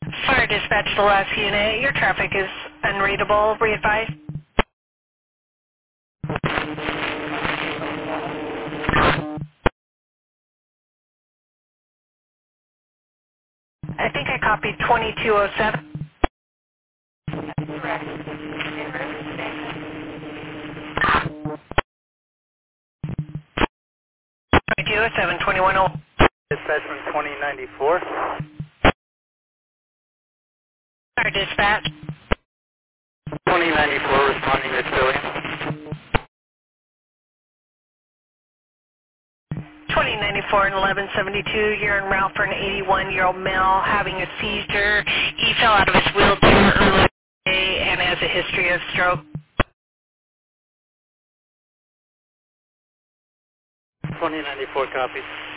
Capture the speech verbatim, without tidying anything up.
Fire dispatch to the last unit. Your traffic is unreadable. Re-advise. I think I copied twenty-two oh seven. twenty-two oh seven, twenty-one oh. Dispatch from twenty ninety-four. Fire dispatch. twenty ninety-four responding to civilian. twenty ninety-four and eleven seventy-two. You're en route for an eighty-one-year-old male having a seizure. He fell out of his wheelchair earlier today and has a history of stroke. twenty ninety-four copies.